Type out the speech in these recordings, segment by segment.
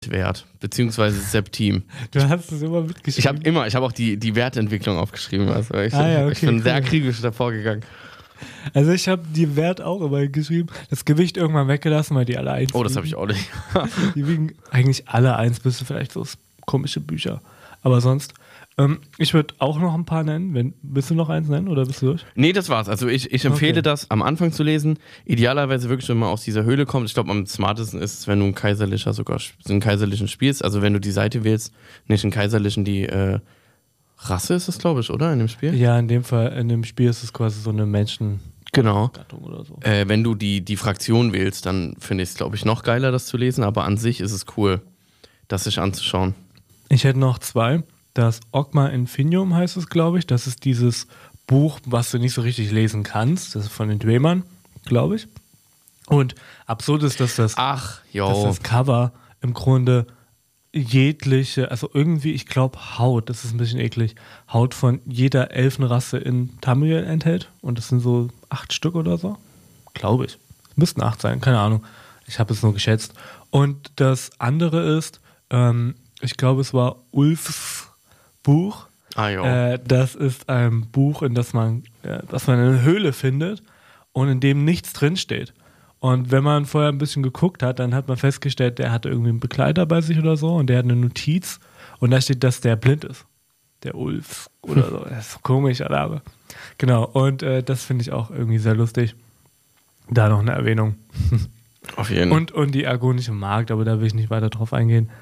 Wert, beziehungsweise Septim. Du hast es immer mitgeschrieben. Ich habe auch die Wertentwicklung aufgeschrieben. Also ich bin sehr akribisch davor gegangen. Also ich habe die Wert auch immer geschrieben, das Gewicht irgendwann weggelassen, weil die alle 1 Oh, das habe ich auch nicht. Die wiegen eigentlich alle 1, bis vielleicht so komische Bücher. Aber sonst, ich würde auch noch ein paar nennen. Willst du noch eins nennen oder bist du durch? Nee, das war's. Also ich empfehle das am Anfang zu lesen. Idealerweise wirklich, wenn man aus dieser Höhle kommt. Ich glaube, am smartesten ist es, wenn du einen kaiserlichen spielst. Also wenn du die Seite wählst, nicht einen kaiserlichen, die Rasse ist es, glaube ich, oder? In dem Spiel? Ja, in dem Fall, in dem Spiel ist es quasi so eine Gattung oder so. Wenn du die Fraktion wählst, dann finde ich es, glaube ich, noch geiler, das zu lesen. Aber an sich ist es cool, das sich anzuschauen. Ich hätte noch 2. Das Ogma Infinium heißt es, glaube ich. Das ist dieses Buch, was du nicht so richtig lesen kannst. Das ist von den Dwemern, glaube ich. Und absurd ist, dass das Cover im Grunde jegliche, also irgendwie, ich glaube Haut, das ist ein bisschen eklig, Haut von jeder Elfenrasse in Tamriel enthält. Und das sind so 8 Stück oder so. Glaube ich. Müssten 8 sein, keine Ahnung. Ich habe es nur geschätzt. Und das andere ist, ich glaube, es war Ulfs Buch. Das ist ein Buch, in das man eine Höhle findet und in dem nichts drinsteht. Und wenn man vorher ein bisschen geguckt hat, dann hat man festgestellt, der hatte irgendwie einen Begleiter bei sich oder so und der hat eine Notiz und da steht, dass der blind ist. Der Ulf oder so. Das ist so komisch, aber genau. Und das finde ich auch irgendwie sehr lustig. Da noch eine Erwähnung. Auf jeden Fall. Und die argonische Magd, aber da will ich nicht weiter drauf eingehen.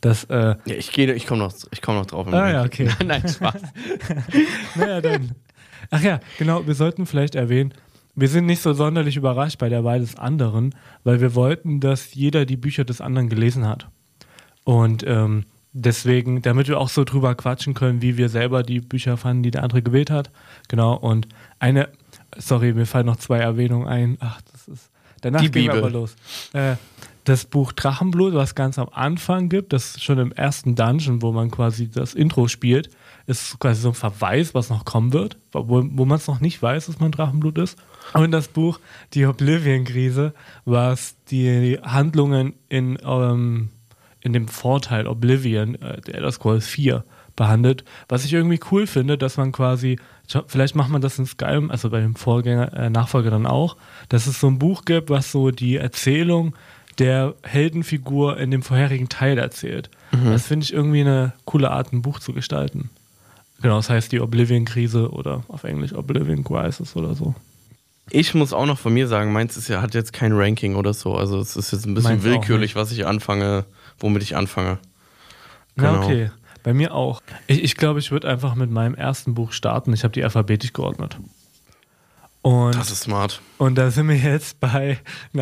Ich komme noch drauf. Okay. Nein, Spaß. Naja, dann. Ach ja, genau, wir sollten vielleicht erwähnen, wir sind nicht so sonderlich überrascht bei der Wahl des anderen, weil wir wollten, dass jeder die Bücher des anderen gelesen hat. Und deswegen, damit wir auch so drüber quatschen können, wie wir selber die Bücher fanden, die der andere gewählt hat. Genau, und mir fallen noch 2 Erwähnungen ein. Ach, das ist. Danach die gehen Bibel. wir aber los. Das Buch Drachenblut, was ganz am Anfang gibt, das schon im ersten Dungeon, wo man quasi das Intro spielt, ist quasi so ein Verweis, was noch kommen wird, wo man es noch nicht weiß, dass man Drachenblut ist. Und das Buch Die Oblivion-Krise, was die Handlungen in dem Vorteil Oblivion, der Elder Scrolls 4, behandelt. Was ich irgendwie cool finde, dass man quasi, vielleicht macht man das in Skyrim, also bei dem Nachfolger dann auch, dass es so ein Buch gibt, was so die Erzählung der Heldenfigur in dem vorherigen Teil erzählt. Das finde ich irgendwie eine coole Art, ein Buch zu gestalten. Genau, das heißt die Oblivion-Krise oder auf Englisch Oblivion Crisis oder so. Ich muss auch noch von mir sagen, meins hat jetzt kein Ranking oder so. Also es ist jetzt ein bisschen willkürlich, womit ich anfange. Genau. Na okay, bei mir auch. Ich glaube, ich würde einfach mit meinem ersten Buch starten. Ich habe die alphabetisch geordnet. Das ist smart. Und da sind wir jetzt bei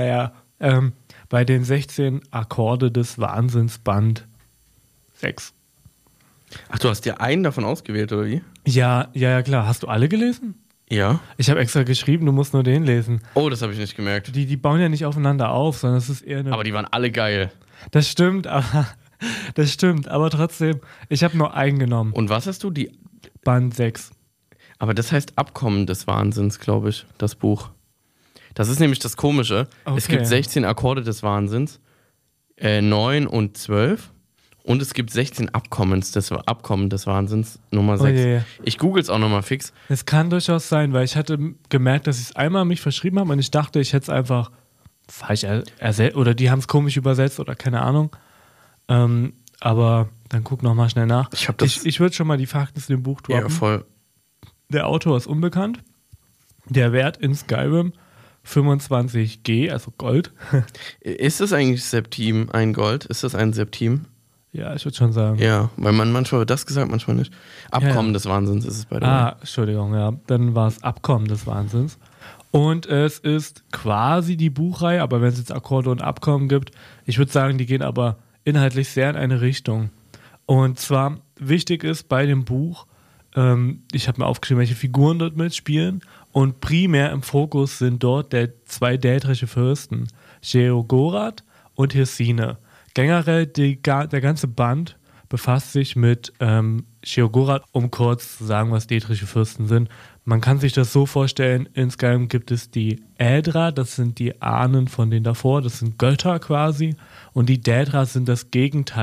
den 16 Akkorde des Wahnsinns Band 6. Ach, du hast dir einen davon ausgewählt, oder wie? Ja, klar. Hast du alle gelesen? Ja. Ich habe extra geschrieben, du musst nur den lesen. Oh, das habe ich nicht gemerkt. Die bauen ja nicht aufeinander auf, sondern es ist eher eine... Aber die waren alle geil. Das stimmt, aber trotzdem, ich habe nur einen genommen. Und was hast du? Band 6. Aber das heißt Abkommen des Wahnsinns, glaube ich, das Buch. Das ist nämlich das Komische. Okay. Es gibt 16 Akkorde des Wahnsinns, 9 und 12. Und es gibt 16 Abkommen des Wahnsinns, Nummer 6. Oh, yeah. Ich google es auch nochmal fix. Es kann durchaus sein, weil ich hatte gemerkt, dass ich es einmal mich verschrieben habe und ich dachte, ich hätte es einfach falsch ersetzt oder die haben es komisch übersetzt oder keine Ahnung. Aber dann guck nochmal schnell nach. Ich würde schon mal die Fakten zu dem Buch droppen. Ja, voll. Der Autor ist unbekannt. Der Wert in Skyrim 25G, also Gold. Ist das eigentlich Septim ein Gold? Ist das ein Septim? Ja, ich würde schon sagen. Ja, weil man manchmal wird das gesagt, manchmal nicht. Abkommen des Wahnsinns ist es bei der Entschuldigung, ja. Dann war es Abkommen des Wahnsinns. Und es ist quasi die Buchreihe, aber wenn es jetzt Akkorde und Abkommen gibt, ich würde sagen, die gehen aber inhaltlich sehr in eine Richtung. Und zwar wichtig ist bei dem Buch, ich habe mir aufgeschrieben, welche Figuren dort mitspielen und primär im Fokus sind dort 2 dädrische Fürsten, Sheogorath und Hirsine. Generell der ganze Band befasst sich mit Sheogorath, um kurz zu sagen, was Daedrische Fürsten sind. Man kann sich das so vorstellen, in Skyrim gibt es die Ädra, das sind die Ahnen von denen davor, das sind Götter quasi. Und die Daedra sind das Gegenteil